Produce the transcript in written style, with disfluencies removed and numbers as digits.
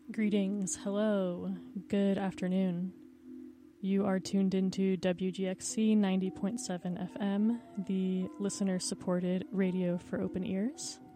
Greetings, hello, good afternoon. You are tuned into WGXC 90.7 FM, the listener-supported radio for open ears.